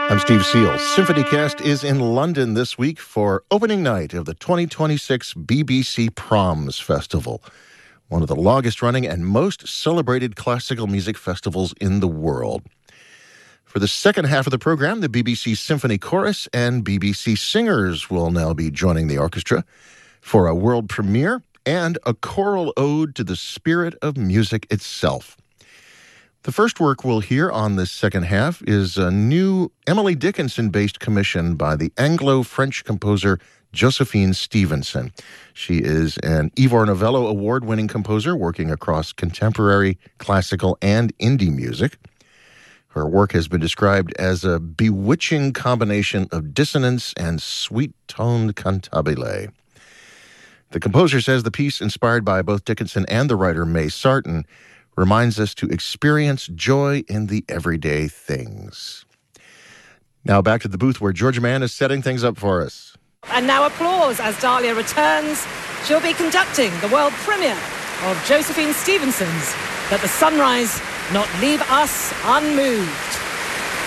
I'm Steve Seals. SymphonyCast is in London this week for opening night of the 2026 BBC Proms Festival, one of the longest-running and most celebrated classical music festivals in the world. For the second half of the program, the BBC Symphony Chorus and BBC Singers will now be joining the orchestra for a world premiere and a choral ode to the spirit of music itself. The first work we'll hear on this second half is a new Emily Dickinson-based commission by the Anglo-French composer Josephine Stevenson. She is an Ivor Novello award-winning composer working across contemporary, classical, and indie music. Her work has been described as a bewitching combination of dissonance and sweet-toned cantabile. The composer says the piece, inspired by both Dickinson and the writer May Sarton, reminds us to experience joy in the everyday things. Now back to the booth where Georgia Mann is setting things up for us. And now applause as Dahlia returns. She'll be conducting the world premiere of Josephine Stevenson's Let the Sunrise Not Leave Us Unmoved.